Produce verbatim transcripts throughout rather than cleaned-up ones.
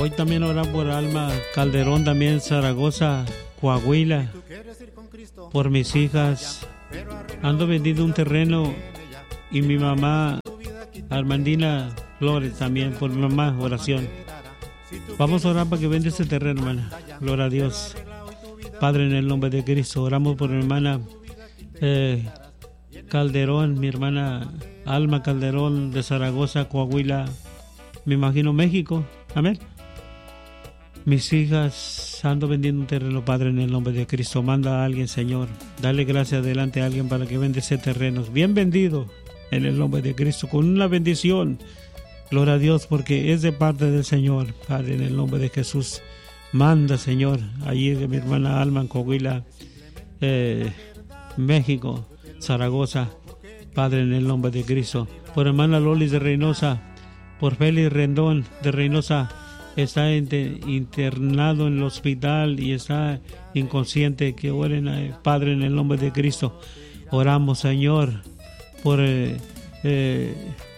Hoy también orar por Alma Calderón, también Zaragoza, Coahuila, por mis hijas. Ando vendiendo un terreno y mi mamá, Armandina Flores, también por mi mamá, oración. Vamos a orar para que venda este terreno, hermana. Gloria a Dios. Padre, en el nombre de Cristo, oramos por mi hermana eh, Calderón, mi hermana Alma Calderón de Zaragoza, Coahuila, me imagino México. Amén. Mis hijas, ando vendiendo un terreno, Padre, en el nombre de Cristo. Manda a alguien, Señor. Dale gracias delante a alguien para que venda ese terreno. Bien vendido, en el nombre de Cristo, con una bendición. Gloria a Dios, porque es de parte del Señor. Padre, en el nombre de Jesús. Manda, Señor, allí de mi hermana Alma en Coahuila, eh, México, Zaragoza. Padre, en el nombre de Cristo. Por hermana Lolis de Reynosa, por Félix Rendón de Reynosa, está internado en el hospital y está inconsciente. Que oren, Padre, en el nombre de Cristo. Oramos, Señor, por eh, eh,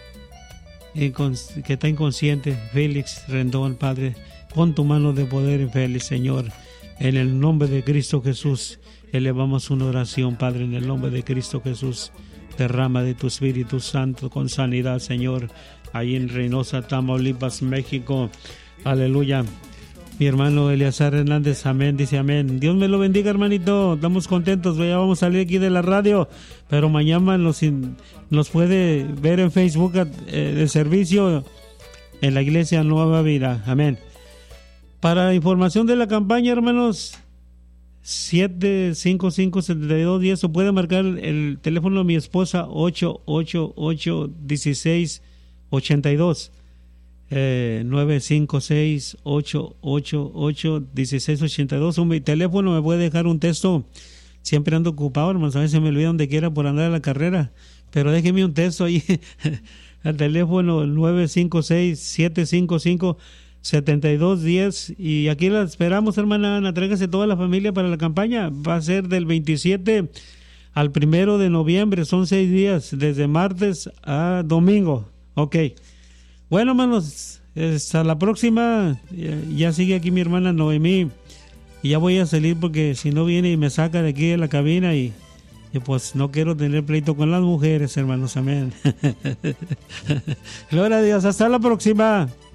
que está inconsciente Félix Rendón, Padre. Pon tu mano de poder en Félix, Señor, en el nombre de Cristo Jesús. Elevamos una oración, Padre, en el nombre de Cristo Jesús. Derrama de tu Espíritu Santo con sanidad, Señor, ahí en Reynosa, Tamaulipas, México. Aleluya. Mi hermano Eleazar Hernández, amén, dice amén. Dios me lo bendiga, hermanito. Estamos contentos, ya vamos a salir aquí de la radio, pero mañana nos, nos puede ver en Facebook eh, el servicio en la Iglesia Nueva Vida. Amén. Para información de la campaña, hermanos, siete cinco cinco, siete dos uno cero, o puede marcar el teléfono de mi esposa ocho ocho ocho, uno seis ocho dos. Eh, nueve cinco seis, ocho ocho ocho, uno seis ocho dos. Mi teléfono me puede dejar un texto. Siempre ando ocupado, hermanos, a veces me olvido donde quiera por andar a la carrera, pero déjeme un texto ahí al teléfono nueve cinco seis, siete cinco cinco, siete dos uno cero. Y aquí la esperamos, hermana Ana. Tráigase toda la familia para la campaña. Va a ser del veintisiete al primero de noviembre. Son seis días, desde martes a domingo. Ok. Bueno, hermanos, hasta la próxima. Ya sigue aquí mi hermana Noemí. Y ya voy a salir porque si no viene y me saca de aquí de la cabina y, y pues no quiero tener pleito con las mujeres, hermanos. Amén. Gloria a Dios. Hasta la próxima.